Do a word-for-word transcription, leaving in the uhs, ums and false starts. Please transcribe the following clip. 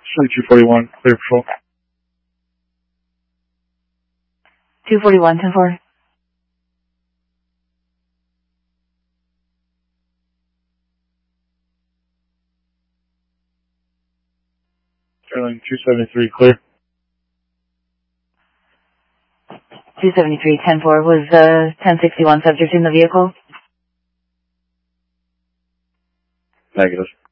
two forty-one, clear patrol. two forty-one, ten four. Sterling two seventy-three, clear. two seventy-three, ten four. Was uh, ten sixty-one subject in the vehicle? Negative.